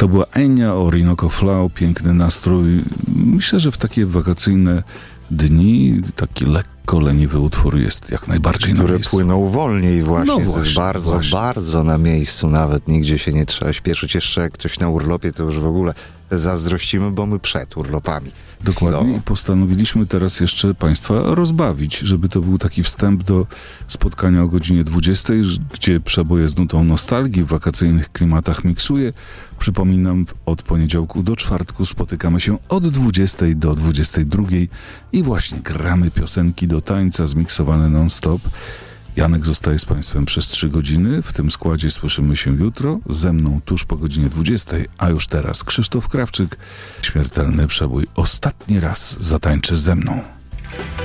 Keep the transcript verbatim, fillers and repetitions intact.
To była Enya Orinoco Flow, piękny nastrój. Myślę, że w takie wakacyjne dni taki lekko leniwy utwór jest jak najbardziej na Które miejscu. płyną wolniej właśnie, No to właśnie, jest bardzo, właśnie. bardzo na miejscu, nawet nigdzie się nie trzeba śpieszyć. Jeszcze jak ktoś na urlopie, to już w ogóle zazdrościmy, bo my przed urlopami. Dokładnie. Chwilowo. I postanowiliśmy teraz jeszcze Państwa rozbawić, żeby to był taki wstęp do spotkania o godzinie dwudziestej, gdzie przeboje z nutą nostalgii w wakacyjnych klimatach miksuje. Przypominam, od poniedziałku do czwartku spotykamy się od dwudziestej do dwudziestej drugiej i właśnie gramy piosenki do tańca zmiksowane non-stop. Janek zostaje z Państwem przez trzy godziny. W tym składzie słyszymy się jutro. Ze mną tuż po godzinie dwudziestej, a już teraz Krzysztof Krawczyk. Śmiertelny przebój. Ostatni raz zatańczy ze mną.